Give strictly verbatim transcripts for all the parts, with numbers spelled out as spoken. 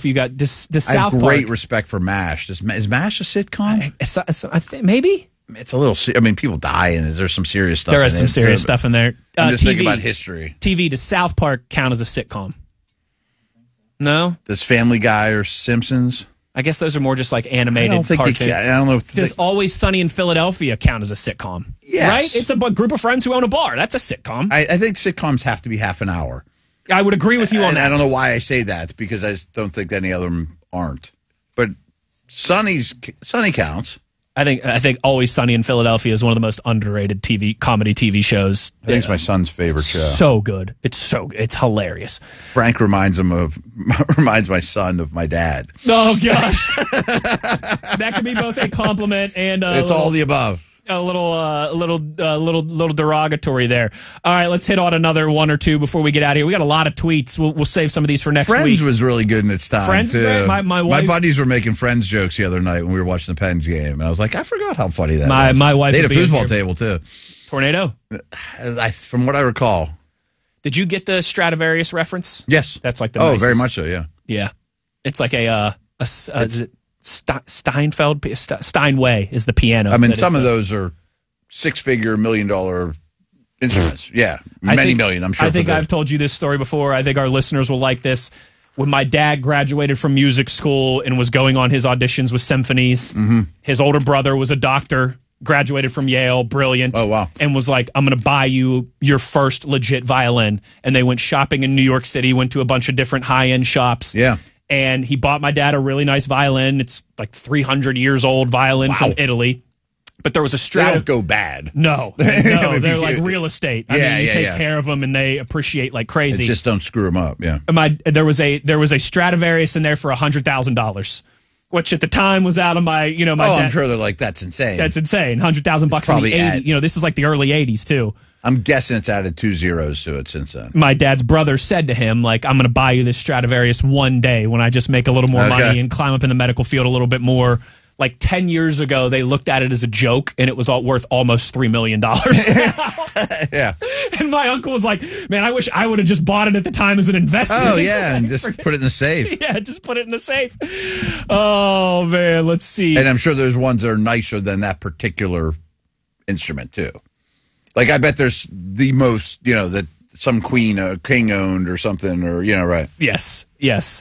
Philadelphia. You got does, does I South have great Park. respect for MASH. Does, is MASH a sitcom? I, it's, it's, I think maybe It's a little. I mean, people die, and there's some serious stuff. there in is some it, serious so, stuff in there. I'm Uh, just T V, thinking about history. T V. Does South Park count as a sitcom? No, Does Family Guy or Simpsons? I guess those are more just like I animated. don't think they cartoon. can. I don't know. If Does they, Always Sunny in Philadelphia count as a sitcom? Yes. Right? It's a bu- group of friends who own a bar. That's a sitcom. I, I, I think sitcoms have to be half an hour. would agree with you on And that. I don't know why I say that because I just don't think any of them aren't. But Sunny's Sunny counts. I think I think Always Sunny in Philadelphia is one of the most underrated T V comedy T V shows. I think it's my son's favorite show. So good. It's so it's hilarious. Frank reminds him of reminds my son of my dad. Oh gosh. That could be both a compliment and a It's little, all the above. a little uh, little uh, little little derogatory there. All right, let's hit on another one or two before we get out of here. We got a lot of tweets. We'll, we'll save some of these for next Friends week. was really good in its time. Friends too. was great. My- my wife- buddies were making Friends jokes the other night when we were watching the Pens game, and I was like, I forgot how funny that My- was. my wife They had a would be in foosball here. table too. Tornado. I, from what I recall, Did you get the Stradivarius reference? yes, That's like the oh, nicest. very much so. Yeah, Yeah, it's like a uh, a, s- uh, is it Ste- Steinfeld P- Ste- Steinway is the piano. I mean, that is some of the- those are six-figure, million-dollar instruments. Yeah, I many think- million. I'm sure. I think for the- I've told you this story before. I think our listeners will like this. When my dad graduated from music school and was going on his auditions with symphonies, Mm-hmm. his older brother was a doctor, graduated from Yale, brilliant. Oh, wow. And was like, I'm going to buy you your first legit violin. And they went shopping in New York City, went to a bunch of different high-end shops. Yeah. And he bought my dad a really nice violin. It's like three hundred years old violin Wow. from Italy. But there was a They Strat. don't go bad. No, no, If they're you like get- real estate. I Yeah, mean, you yeah, take yeah. care of them, and they appreciate like crazy. Just don't screw them up. Yeah. my there was a there was a Stradivarius in there for a hundred thousand dollars, which at the time was out of my you know my. Oh, dad, I'm sure they're like, that's insane. That's insane. Hundred thousand bucks in the probably eighties. at- You know, this is like the early eighties too. I'm guessing it's added two zeros to it since then. My dad's brother said to him, like, I'm going to buy you this Stradivarius one day when I just make a little more Okay. money and climb up in the medical field a little bit more. Like ten years ago, they looked at it as a joke, and it was all worth almost three million dollars. Yeah. And my uncle was like, man, I wish I would have just bought it at the time as an investment. Oh, yeah, and just put it in the safe. Yeah, just put it in the safe. Oh, man, let's see. And I'm sure there's ones that are nicer than that particular instrument, too. Like, I bet there's the most, you know, that some queen, uh, king owned or something, or, you know, right. Yes, yes.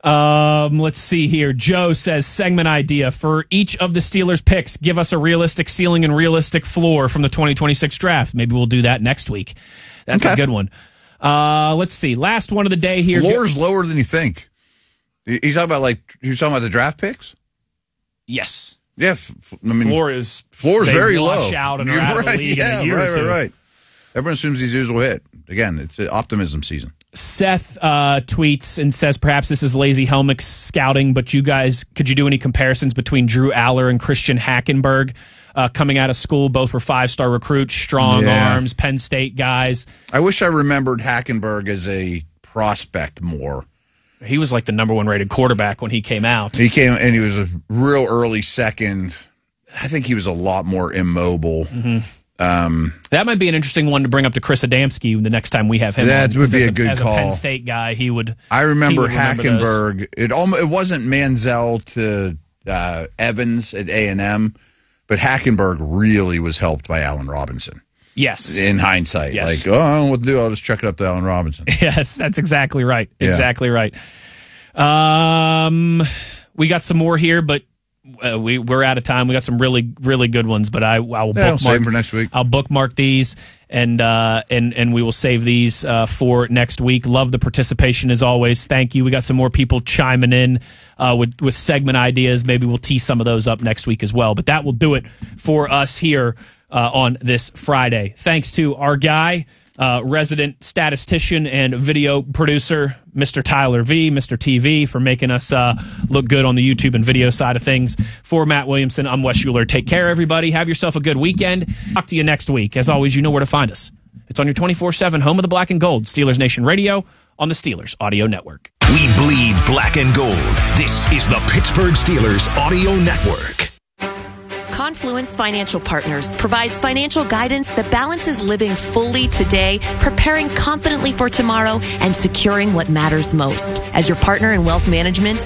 Um, let's see here. Joe says, segment idea for each of the Steelers picks. Give us a realistic ceiling and realistic floor from the twenty twenty-six draft. Maybe we'll do that next week. That's Okay. a good one. Uh, let's see. Last one of the day here. Floor's lower than you think. He's talking about, like, he's talking about the draft picks? Yes. Yeah. f- f- I mean, Floor is floor's they very wash low. out and are You're out of the right, league yeah, in a year right, or two. right, right. Everyone assumes these dudes will hit. Again, it's uh, optimism season. Seth uh, tweets and says, perhaps this is lazy helmet scouting, but you guys, could you do any comparisons between Drew Aller and Christian Hackenberg uh, coming out of school? Both were five-star recruits, strong Yeah. arms, Penn State guys. I wish I remembered Hackenberg as a prospect more. He was like the number one rated quarterback when he came out. He came and he was a real early second. I think he was a lot more immobile. Mm-hmm. Um, That might be an interesting one to bring up to Chris Adamski the next time we have him. That on, would be as a good as call. A Penn State guy, he would. I remember, he would remember those. Hackenberg. It almost it wasn't Manziel to uh, Evans at A and M, but Hackenberg really was helped by Allen Robinson. Yes. In hindsight, Yes. like, oh, I don't know what to do. I'll just check it up to Allen Robinson. Yes, that's exactly right. Yeah. Exactly right. Um, we got some more here, but uh, we we're out of time. We got some really really good ones, but I I will Yeah, we'll bookmark save them for next week. I'll bookmark these and uh and and we will save these uh for next week. Love the participation as always. Thank you. We got some more people chiming in uh with with segment ideas. Maybe we'll tee some of those up next week as well. But that will do it for us here uh on this Friday. Thanks to our guy, Uh, resident statistician and video producer, Mister Tyler V, Mister T V, for making us uh, look good on the YouTube and video side of things. For Matt Williamson, I'm Wes Euler. Take care, everybody. Have yourself a good weekend. Talk to you next week. As always, you know where to find us. It's on your twenty-four seven home of the black and gold, Steelers Nation Radio, on the Steelers Audio Network. We bleed black and gold. This is the Pittsburgh Steelers Audio Network. Confluence Financial Partners provides financial guidance that balances living fully today, preparing confidently for tomorrow, and securing what matters most. As your partner in wealth management,